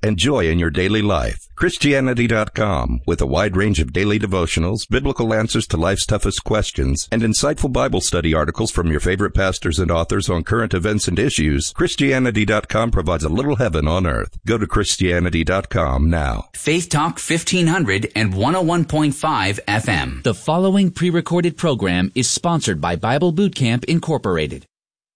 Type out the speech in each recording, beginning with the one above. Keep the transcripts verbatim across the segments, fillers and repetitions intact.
and joy in your daily life. Christianity dot com, with a wide range of daily devotionals, biblical answers to life's toughest questions, and insightful Bible study articles from your favorite pastors and authors on current events and issues, Christianity dot com provides a little heaven on earth. Go to Christianity dot com now. Faith Talk fifteen hundred and one oh one point five F M. The following pre-recorded program is sponsored by Bible Boot Camp Incorporated.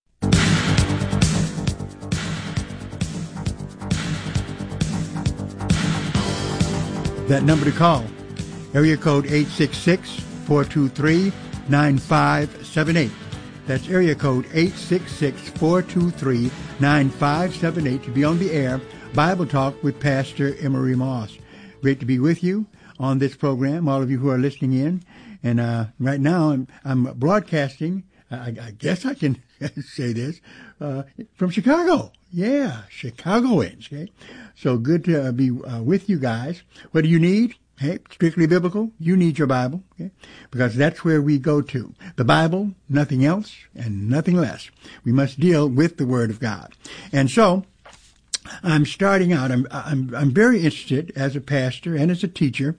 That number to call, area code eight six six, four two three, nine five seven eight. That's area code eight six six, four two three, nine five seven eight to be on the air, Bible Talk with Pastor Emery Moss. Great to be with you on this program, all of you who are listening in. And uh, right now I'm, I'm broadcasting, I, I guess I can say this, uh, from Chicago. Yeah, Chicagoans. Okay? So good to uh, be uh, with you guys. What do you need? Hey, strictly biblical. You need your Bible, okay? Because that's where we go to. The Bible, nothing else and nothing less. We must deal with the Word of God. And so I'm starting out. I'm I'm I'm very interested as a pastor and as a teacher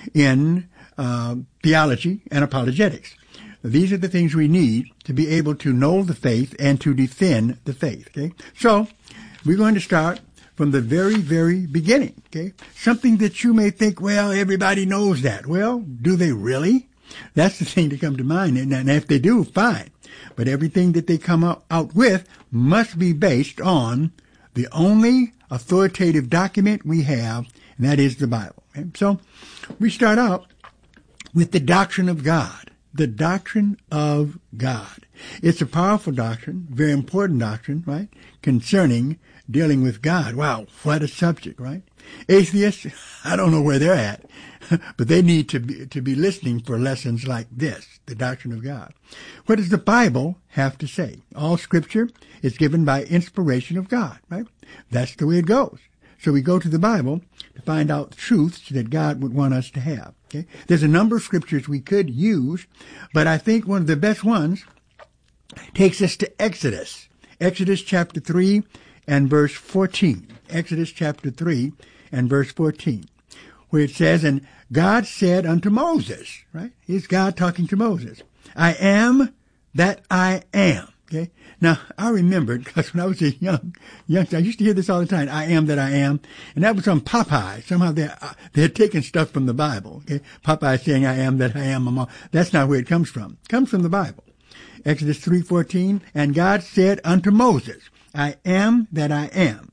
in uh, theology and apologetics. These are the things we need to be able to know the faith and to defend the faith. Okay, so we're going to start from the very, very beginning, okay? Something that you may think, well, everybody knows that. Well, do they really? That's the thing to come to mind. And if they do, fine. But everything that they come out, out with must be based on the only authoritative document we have, and that is the Bible. Okay? So we start out with the doctrine of God. The doctrine of God. It's a powerful doctrine, very important doctrine, right? Concerning dealing with God. Wow, what a subject, right? Atheists, I don't know where they're at, but they need to be, to be listening for lessons like this, the doctrine of God. What does the Bible have to say? All Scripture is given by inspiration of God, right? That's the way it goes. So we go to the Bible to find out truths that God would want us to have. Okay? There's a number of scriptures we could use, but I think one of the best ones takes us to Exodus. Exodus chapter three and verse fourteen. Exodus chapter three and verse fourteen, where it says, and God said unto Moses, right? Here's God talking to Moses. I am that I am. Okay. Now, I remembered, because when I was a young, youngster, I used to hear this all the time, I am that I am. And that was on Popeye. Somehow they, uh, they had taken stuff from the Bible. Okay. Popeye saying, I am that I am. I'm all. That's not where it comes from. It comes from the Bible. Exodus three fourteen, and God said unto Moses, I am that I am.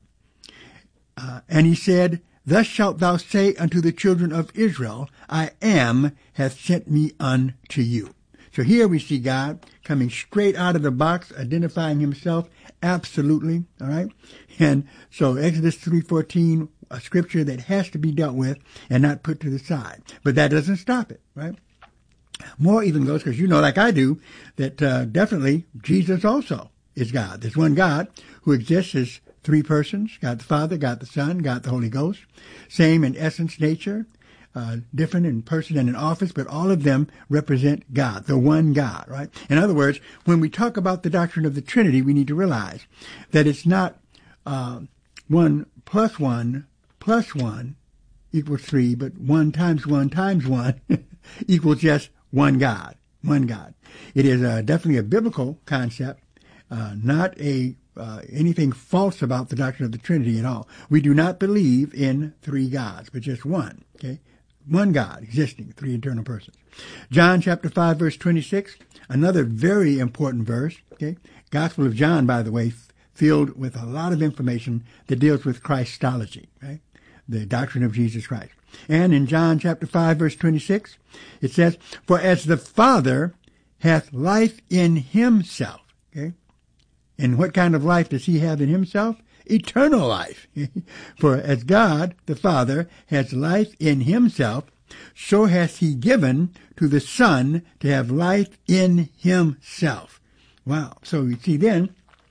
Uh, and he said, thus shalt thou say unto the children of Israel, I am hath sent me unto you. So here we see God coming straight out of the box, identifying himself absolutely, all right? And so Exodus three fourteen, a scripture that has to be dealt with and not put to the side. But that doesn't stop it, right? More even goes, because you know like I do, that uh, definitely Jesus also is God. There's one God who exists as three persons, God the Father, God the Son, God the Holy Ghost. Same in essence, nature. Uh, different in person and in office, but all of them represent God, the one God, right? In other words, when we talk about the doctrine of the Trinity, we need to realize that it's not uh, one plus one plus one equals three, but one times one times one equals just one God, one God. It is uh, definitely a biblical concept, uh, not a Uh, anything false about the doctrine of the Trinity at all. We do not believe in three gods, but just one, okay? One God existing, three eternal persons. John chapter five, verse twenty-six, another very important verse, okay? Gospel of John, by the way, f- filled with a lot of information that deals with Christology, right? The doctrine of Jesus Christ. And in John chapter five, verse twenty-six, it says, for as the Father hath life in himself, okay? And what kind of life does he have in himself? Eternal life. For as God, the Father, has life in himself, so hath he given to the Son to have life in himself. Wow. So you see then,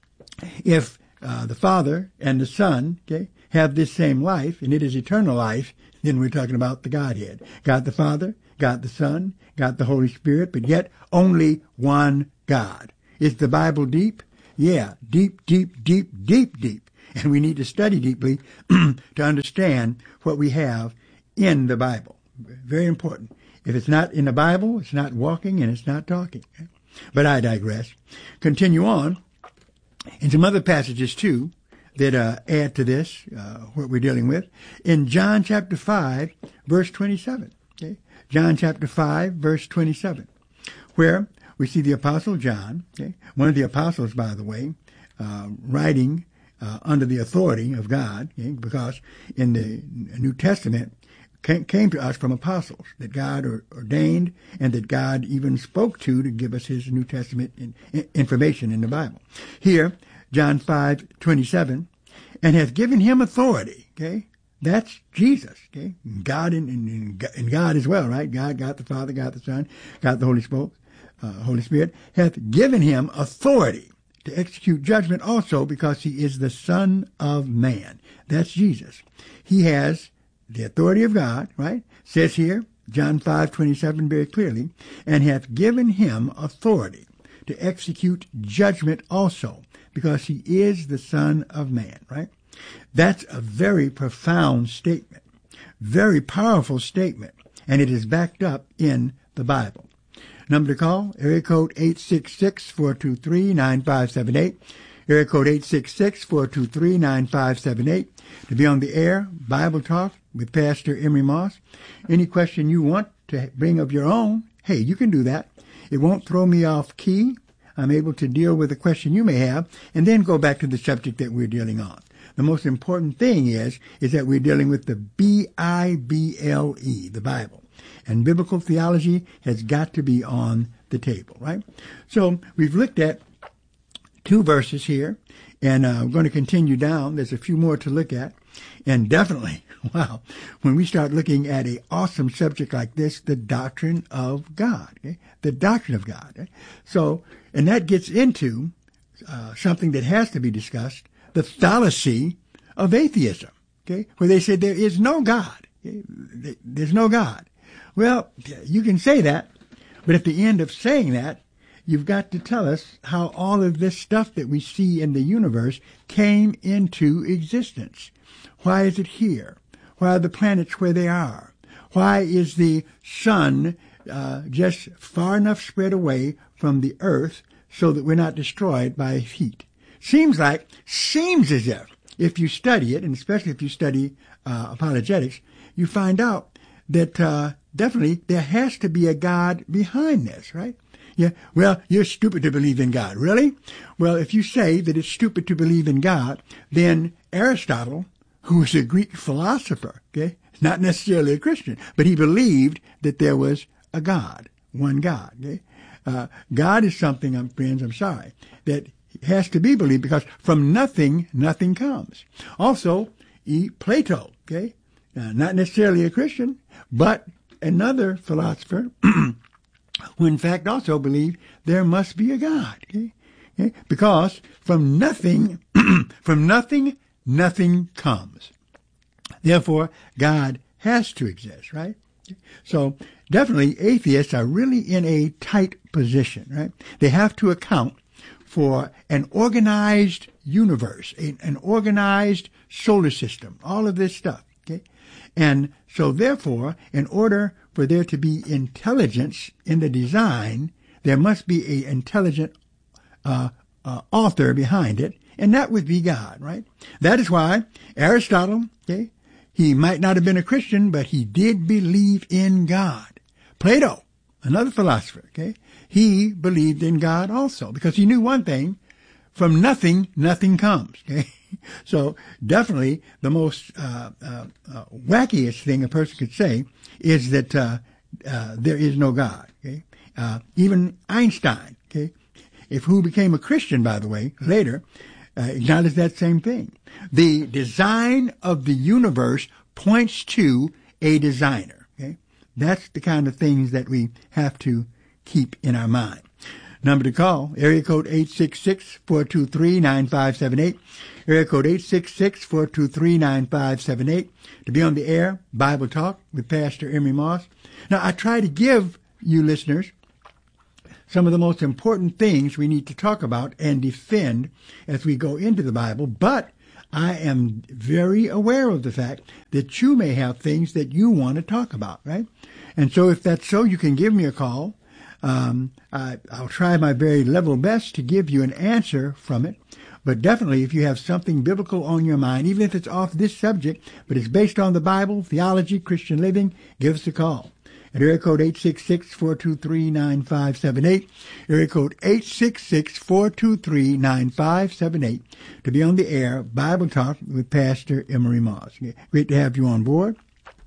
if uh, the Father and the Son, okay, have this same life, and it is eternal life, then we're talking about the Godhead. God the Father, God the Son, God the Holy Spirit, but yet only one God. Is the Bible deep? Yeah, deep, deep, deep, deep, deep. And we need to study deeply to understand what we have in the Bible. Very important. If it's not in the Bible, it's not walking and it's not talking. But I digress. Continue on. And some other passages, too, that uh, add to this, uh, what we're dealing with. In John chapter five, verse twenty-seven. Okay? John chapter five, verse twenty-seven, where we see the Apostle John, okay? One of the apostles, by the way, uh, writing uh, under the authority of God, okay? Because in the New Testament came, came to us from apostles that God or, ordained and that God even spoke to to give us his New Testament in, in, information in the Bible. Here, John five twenty-seven, and hath given him authority, okay? That's Jesus, okay? God and, and, and God as well, right? God, God the Father, God the Son, God the Holy Spirit, uh, Holy Spirit, hath given him authority to execute judgment also because he is the Son of Man. That's Jesus. He has the authority of God, right? Says here, John five twenty-seven very clearly, and hath given him authority to execute judgment also, because he is the Son of Man, right? That's a very profound statement, very powerful statement, and it is backed up in the Bible. Number to call, area code eight six six, four two three, nine five seven eight, area code eight six six, four two three, nine five seven eight, to be on the air, Bible Talk with Pastor Emery Moss. Any question you want to bring of your own, hey, you can do that. It won't throw me off key. I'm able to deal with a question you may have and then go back to the subject that we're dealing on. The most important thing is, is that we're dealing with the B I B L E, the Bible. And biblical theology has got to be on the table, right? So we've looked at two verses here, and uh, we're going to continue down. There's a few more to look at. And definitely, wow, when we start looking at an awesome subject like this, the doctrine of God, okay? The doctrine of God. Okay? So, and that gets into uh, something that has to be discussed, the fallacy of atheism, okay? Where they say there is no God. Okay? There's no God. Well, you can say that, but at the end of saying that, you've got to tell us how all of this stuff that we see in the universe came into existence. Why is it here? Why are the planets where they are? Why is the sun uh, just far enough spread away from the earth so that we're not destroyed by heat? Seems like, seems as if, if you study it, and especially if you study uh, apologetics, you find out that uh, definitely there has to be a God behind this, right? Yeah, well, you're stupid to believe in God. Really? Well, if you say that it's stupid to believe in God, then Aristotle, who was a Greek philosopher, okay, not necessarily a Christian, but he believed that there was a God, one God, okay? Uh, God is something, um, friends, I'm sorry, that has to be believed because from nothing, nothing comes. Also, e, Plato, okay, uh, not necessarily a Christian, but another philosopher who in fact also believed there must be a God, okay? Okay? Because from nothing, from nothing, nothing comes. Therefore, God has to exist, right? So definitely atheists are really in a tight position, right? They have to account for an organized universe, a, an organized solar system, all of this stuff, okay? And so therefore, in order for there to be intelligence in the design, there must be an intelligent uh, uh, author behind it, and that would be God, right? That is why Aristotle, okay, he might not have been a Christian, but he did believe in God. Plato, another philosopher, okay, he believed in God also, because he knew one thing, from nothing, nothing comes, okay? So definitely the most uh, uh, uh, wackiest thing a person could say is that uh, uh, there is no God, okay? Uh, even Einstein, okay, if who became a Christian, by the way, later, uh, acknowledged that same thing. The design of the universe points to a designer, okay? That's the kind of things that we have to keep in our mind. Number to call, area code eight six six, four two three, nine five seven eight, area code eight six six, four two three, nine five seven eight, to be on the air, Bible Talk with Pastor Emery Moss. Now, I try to give you listeners some of the most important things we need to talk about and defend as we go into the Bible, but I am very aware of the fact that you may have things that you want to talk about, right? And so if that's so, you can give me a call. Um, I, I'll try my very level best to give you an answer from it. But definitely, if you have something biblical on your mind, even if it's off this subject, but it's based on the Bible, theology, Christian living, give us a call. At area code eight six six, four two three, nine five seven eight, area code eight six six, four two three, nine five seven eight, to be on the air, Bible Talk with Pastor Emery Moss. Great to have you on board.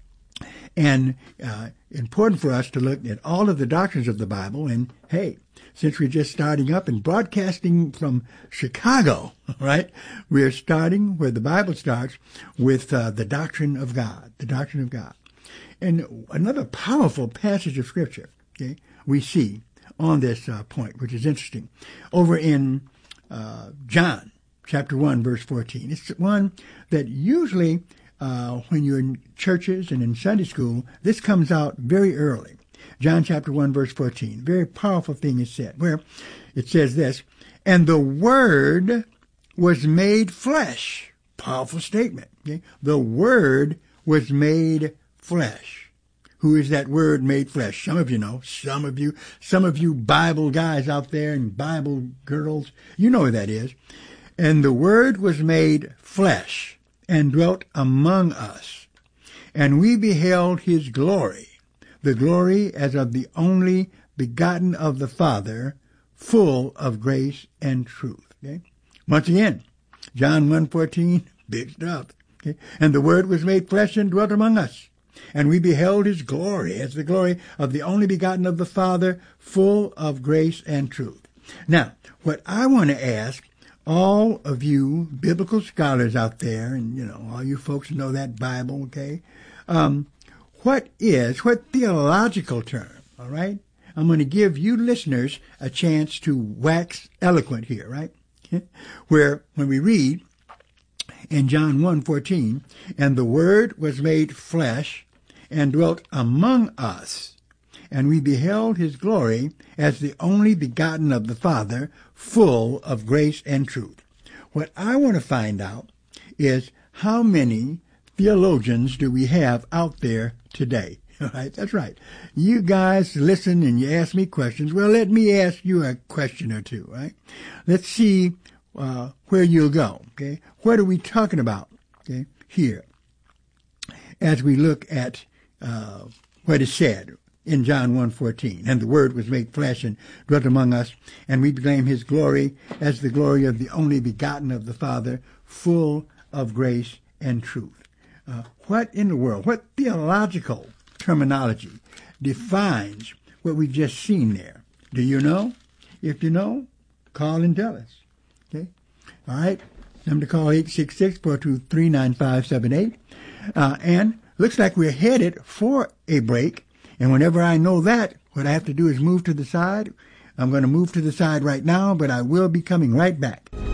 And uh, important for us to look at all of the doctrines of the Bible. And, hey, since we're just starting up and broadcasting from Chicago, right, we're starting where the Bible starts with uh, the doctrine of God, the doctrine of God. And another powerful passage of Scripture, okay, we see on this uh, point, which is interesting, over in uh, John chapter one, verse fourteen. It's one that usually uh, when you're in churches and in Sunday school, this comes out very early. John chapter one, verse fourteen. Very powerful thing is said, where it says this, and the Word was made flesh. Powerful statement. Okay? The Word was made flesh. Who is that Word made flesh? Some of you know. Some of you, some of you Bible guys out there and Bible girls, you know who that is. And the Word was made flesh and dwelt among us. And we beheld his glory, the glory as of the only begotten of the Father, full of grace and truth. Okay? Once again, John one fourteen, big stuff. Okay? And the Word was made flesh and dwelt among us. And we beheld his glory as the glory of the only begotten of the Father, full of grace and truth. Now, what I want to ask all of you biblical scholars out there, and, you know, all you folks who know that Bible, okay, um, what is, what theological term, all right? I'm going to give you listeners a chance to wax eloquent here, right? Where, when we read in John one fourteen, and the Word was made flesh and dwelt among us, and we beheld his glory as the only begotten of the Father, full of grace and truth. What I want to find out is how many theologians do we have out there today? All right, that's right. You guys listen and you ask me questions. Well, let me ask you a question or two, right? Let's see uh, where you'll go, okay? What are we talking about, okay, here as we look at uh, what is said in John one fourteen? And the Word was made flesh and dwelt among us, and we proclaim his glory as the glory of the only begotten of the Father, full of grace and truth. Uh, what in the world, what theological terminology defines what we've just seen there? Do you know? If you know, call and tell us. Okay? All right. Number to call eight six six, four two three, nine five seven eight. Uh, and looks like we're headed for a break. And whenever I know that, what I have to do is move to the side. I'm going to move to the side right now, but I will be coming right back.